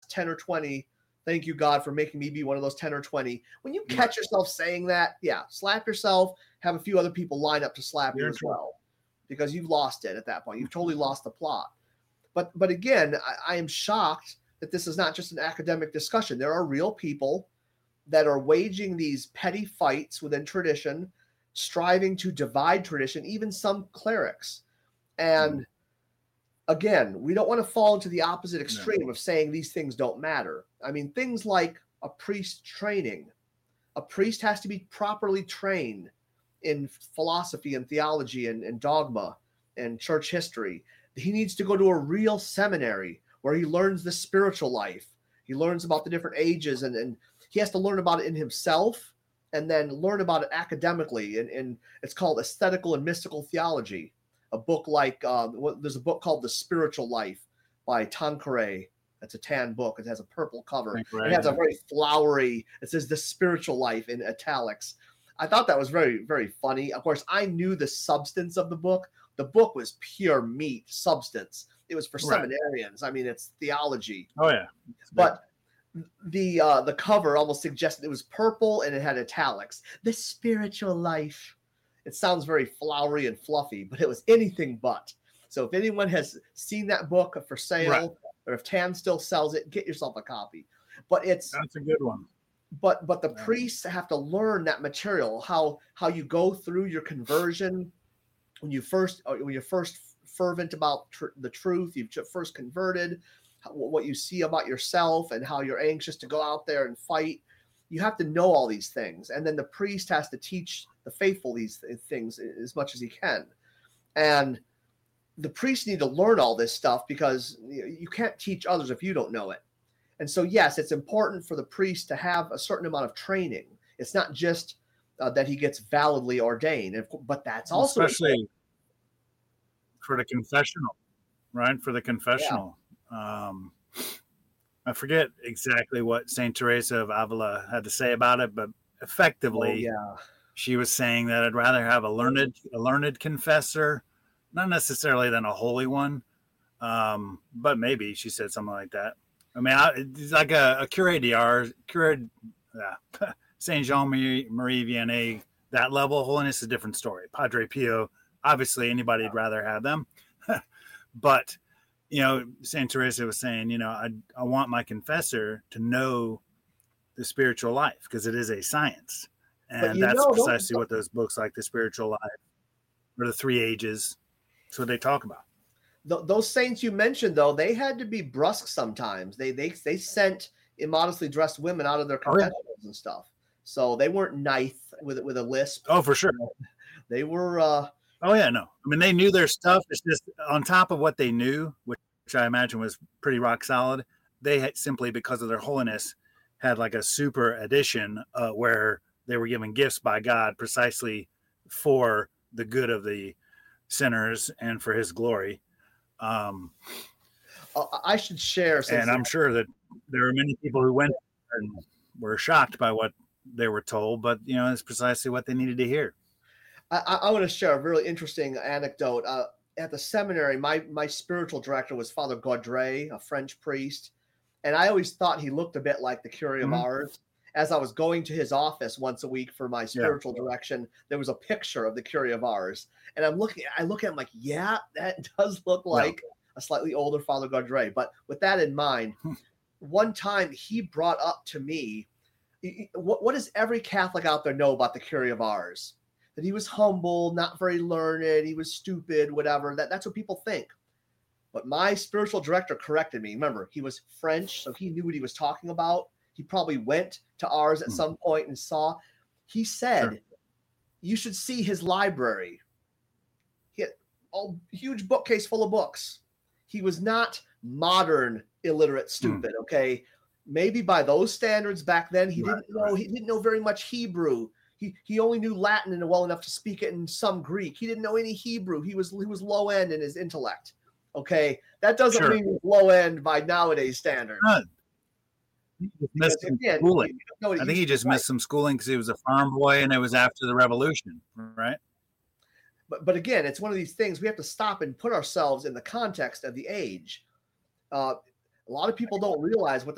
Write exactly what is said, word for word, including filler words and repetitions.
ten or twenty. Thank you, God, for making me be one of those ten or twenty. When you catch yourself saying that, yeah, slap yourself, have a few other people line up to slap you as well, because you've lost it at that point. You've totally lost the plot. But but again, I, I am shocked that this is not just an academic discussion. There are real people that are waging these petty fights within tradition, striving to divide tradition, even some clerics. And again, we don't want to fall into the opposite extreme no. of saying these things don't matter. I mean, things like a priest training. A priest has to be properly trained in philosophy and theology and, and dogma and church history. He needs to go to a real seminary where he learns the spiritual life. He learns about the different ages, and, and he has to learn about it in himself and then learn about it academically. And, and it's called Aesthetical and Mystical Theology. A book like, um, there's a book called The Spiritual Life by Tanqueray. That's a tan book. It has a purple cover. It has a very flowery, it says The Spiritual Life in italics. I thought that was very, very funny. Of course, I knew the substance of the book. The book was pure meat substance. It was for right. seminarians. I mean, it's theology. Oh, yeah. It's but the uh, the cover almost suggested it was purple and it had italics. The Spiritual Life. It sounds very flowery and fluffy, but it was anything but. So if anyone has seen that book for sale, right. or if Tan still sells it, get yourself a copy. But it's that's a good one. But but the yeah. priests have to learn that material, how how you go through your conversion when you first when you're first fervent about tr- the truth, you've first converted, how, what you see about yourself and how you're anxious to go out there and fight. You have to know all these things, and then the priest has to teach the faithful these things as much as he can. And the priests need to learn all this stuff because you can't teach others if you don't know it. And so, yes, it's important for the priest to have a certain amount of training. It's not just uh, that he gets validly ordained, but that's also especially important. For the confessional, right? For the confessional. Yeah. Um, I forget exactly what Saint Teresa of Avila had to say about it, but effectively, oh, yeah. she was saying that I'd rather have a learned, a learned confessor, not necessarily than a holy one, um, but maybe she said something like that. I mean, I, it's like a, a curé d'Ars, curé, uh, Saint Jean Marie, Marie Vianney, that level of holiness is a different story. Padre Pio, obviously anybody'd yeah. rather have them, but you know, Saint Teresa was saying, you know, I I want my confessor to know the spiritual life because it is a science. And that's know, precisely what those books like The Spiritual Life or The Three Ages, that's what they talk about. Th- those saints you mentioned, though, they had to be brusque sometimes. They they they sent immodestly dressed women out of their confessionals oh, yeah. and stuff. So they weren't nice with with a lisp. Oh, for sure. They were... Uh, oh, yeah, no. I mean, they knew their stuff. It's just on top of what they knew, which I imagine was pretty rock solid, they had simply, because of their holiness, had like a super edition uh, where they were given gifts by God precisely for the good of the sinners and for his glory. Um, I should share. And I'm sure that there are many people who went and were shocked by what they were told, but, you know, it's precisely what they needed to hear. I, I want to share a really interesting anecdote. Uh, at the seminary, my, my spiritual director was Father Gaudret, a French priest. And I always thought he looked a bit like the Curé of Ars. As I was going to his office once a week for my spiritual yeah. direction, there was a picture of the Curé of Ars. And I'm looking, I look at him like, yeah, that does look like yeah. a slightly older Father Gaudret. But with that in mind, one time he brought up to me, what, what does every Catholic out there know about the Curé of Ars? That he was humble, not very learned, he was stupid, whatever. That, that's what people think. But my spiritual director corrected me. Remember, he was French, so he knew what he was talking about. He probably went to Ars at mm. some point and saw. He said, sure. you should see his library. He had a huge bookcase full of books. He was not modern, illiterate, stupid, mm. okay? Maybe by those standards back then, he right, didn't know right. he didn't know very much Hebrew. He he only knew Latin and well enough to speak it in some Greek. He didn't know any Hebrew. He was he was low end in his intellect. Okay, that doesn't sure. mean low end by nowadays standards. Uh, he missed some again, schooling. I think he just missed some schooling because he was a farm boy and it was after the revolution, right? But but again, it's one of these things we have to stop and put ourselves in the context of the age. Uh, a lot of people don't realize what the